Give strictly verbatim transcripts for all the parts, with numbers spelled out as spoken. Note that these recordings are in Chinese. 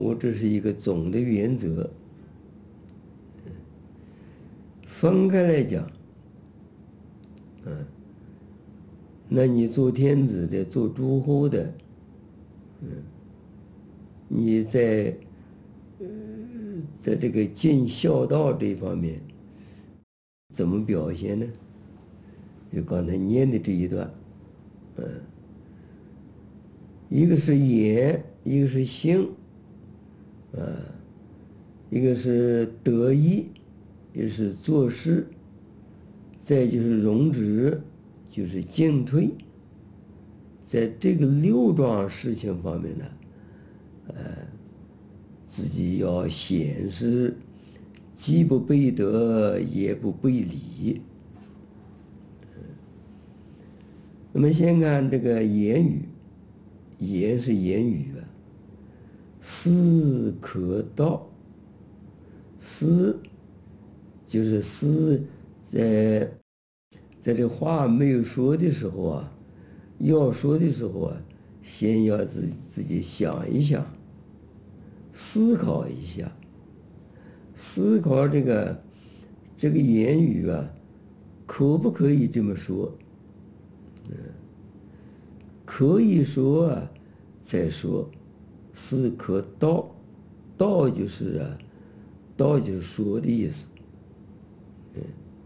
我这是一个总的原则。分开来讲，嗯，那你做天子的，做诸侯的，嗯，你在呃，在这个尽孝道这方面怎么表现呢？就刚才念的这一段，嗯，一个是言，一个是行，啊，一个是得意，一个是做事，再就是容止，就是进退。在这个六桩事情方面呢，呃，自己要显示既不背德，也不背礼。那么先看这个言语，言是言语啊，思可道，思就是思在在这话没有说的时候啊，要说的时候啊，先要自自己想一想，思考一下，思考这个这个言语啊，可不可以这么说？嗯，可以说啊，再说，思可道，道就是啊，道就是说的意思。嗯，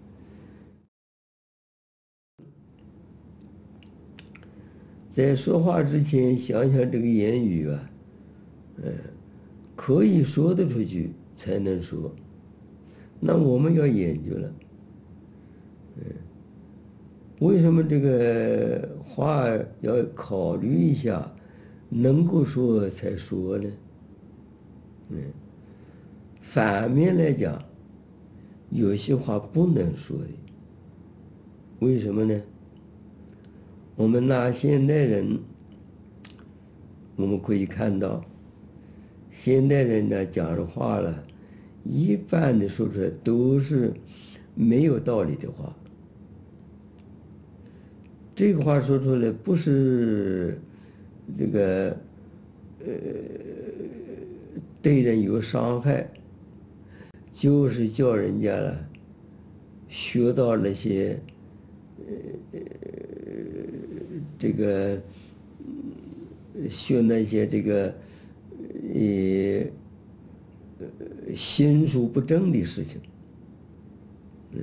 在说话之前，想想这个言语啊，嗯，可以说得出去才能说。那我们要研究了，嗯，为什么这个话要考虑一下，能够说才说呢？嗯，反面来讲，有些话不能说的，为什么呢？我们拿现代人，我们可以看到，现代人呢讲的话了，一般的说出来都是没有道理的话。这个话说出来不是这个呃对人有伤害，就是叫人家了学到那些呃这个学那些这个呃心术不正的事情，嗯。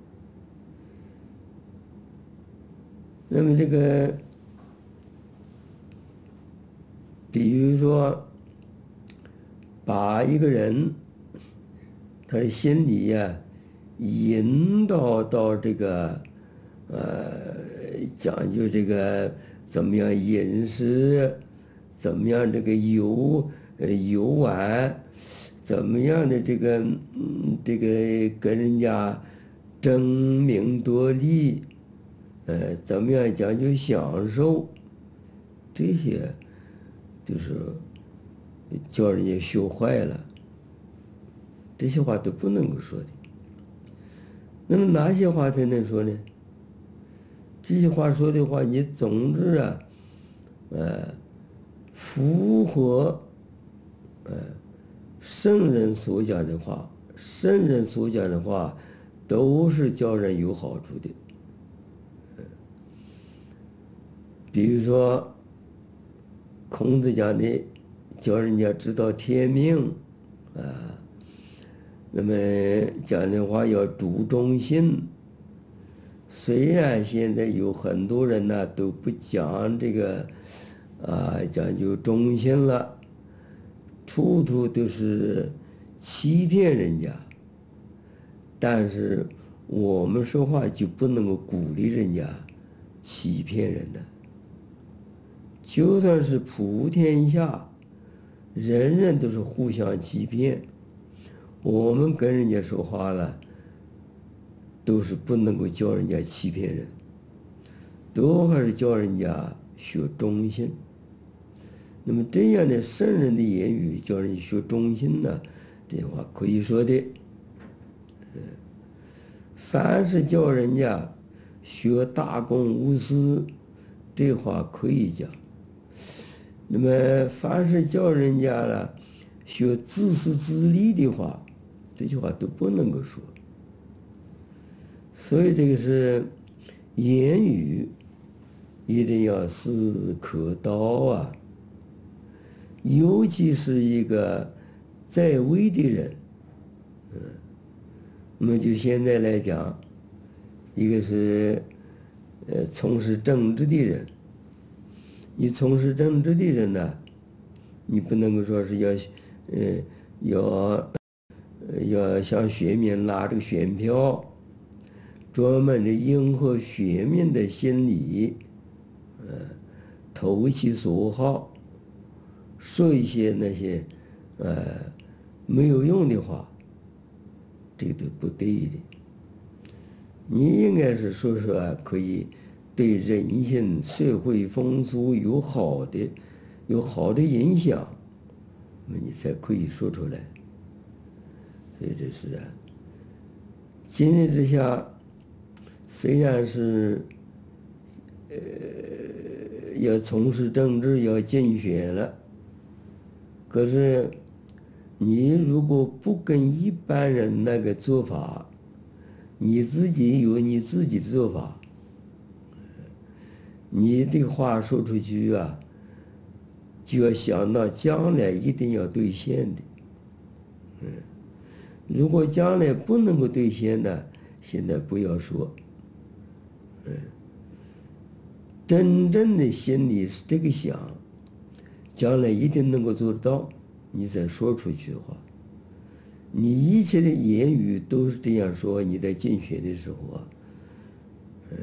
那么这个，比如说，把一个人他的心理呀、引导到这个，呃，讲究这个怎么样饮食，怎么样这个游呃游玩，怎么样的这个嗯这个跟人家争名夺利。呃，怎么样讲究享受，这些就是叫人家学坏了，这些话都不能够说的。那么哪些话才能说呢？这些话说的话，你总之啊，呃，符合呃圣人所讲的话，圣人所讲的话都是叫人有好处的。比如说，孔子讲的，叫人家知道天命，啊，那么讲的话要注忠心。虽然现在有很多人呢都不讲这个，啊，讲究忠心了，处处都是欺骗人家，但是我们说话就不能够鼓励人家欺骗人的。就算是普天下，人人都是互相欺骗，我们跟人家说话了，都是不能够叫人家欺骗人，都还是叫人家学忠心。那么这样的圣人的言语叫人学忠心呢，这话可以说的。凡是叫人家学大公无私，这话可以讲。那么凡是叫人家了学自私自利的话，这句话都不能够说。所以这个是言语一定要是可道啊，尤其是一个在位的人，嗯，那么就现在来讲，一个是呃从事政治的人，你从事政治的人呢，你不能够说是要呃要要向选民拉这个选票，专门的迎合选民的心理，呃，投其所好，说一些那些呃没有用的话，这个都不对的。你应该是说说可以对人性、社会风俗有好的、有好的影响，那么你才可以说出来。所以这是啊，今日之下，虽然是呃要从事政治、要竞选了，可是你如果不跟一般人那个做法，你自己有你自己的做法，你的话说出去啊，就要想到将来一定要兑现的。嗯，如果将来不能够兑现呢，现在不要说。嗯，真正的心里是这个想，将来一定能够做得到，你再说出去的话，你一切的言语都是这样说。你在竞选的时候啊，嗯，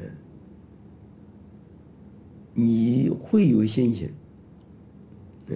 你会有信心，嗯，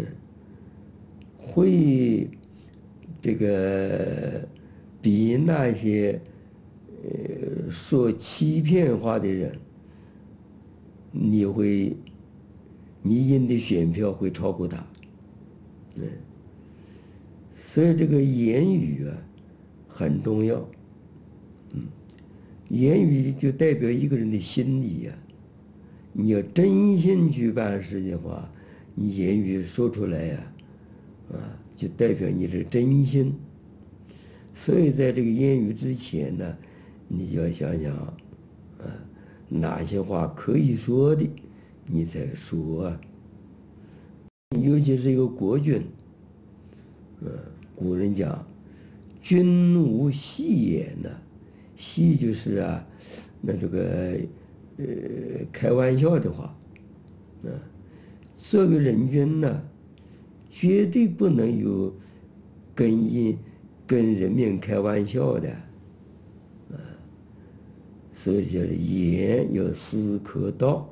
会这个比那些呃说欺骗话的人，你会你赢的选票会超过他，嗯。所以这个言语啊很重要，嗯，言语就代表一个人的心理呀、啊。你要真心去办事的话，你言语说出来呀、啊，啊，就代表你是真心。所以在这个言语之前呢，你就要想想，啊，哪些话可以说的，你才说啊。尤其是一个国君，嗯。古人讲，君无戏言呐，戏就是啊，那这个呃开玩笑的话，啊，做个人君呢，绝对不能有跟人跟人民开玩笑的，啊，所以叫言要思可道，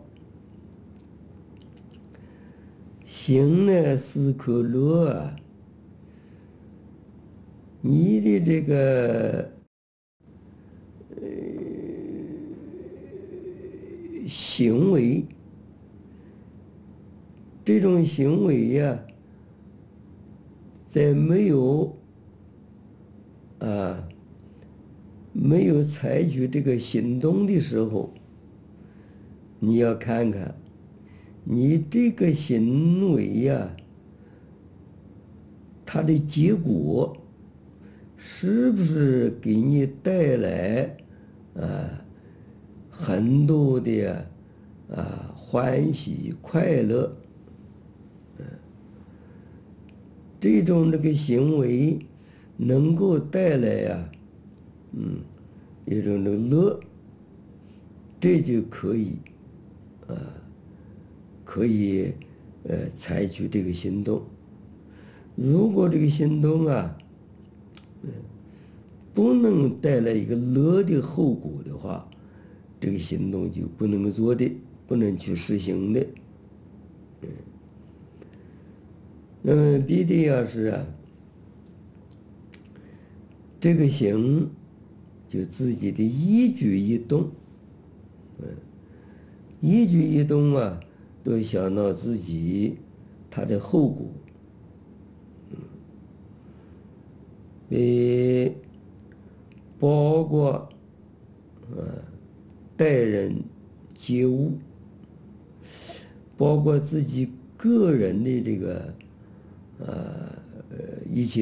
行呢思可乐啊。你的这个呃行为，这种行为呀，在没有啊没有采取这个行动的时候，你要看看你这个行为呀，它的结果是不是给你带来啊很多的啊欢喜快乐？嗯，这种这个行为能够带来呀，嗯，一种这个乐，这就可以啊，可以呃采取这个行动。如果这个行动啊，嗯，不能带来一个乐的后果的话，这个行动就不能够做的，不能去实行的。嗯，那么必定要是啊，这个行就自己的一举一动，嗯，一举一动啊，都想到自己它的后果。呃，包括呃待人接物，包括自己个人的这个呃一切。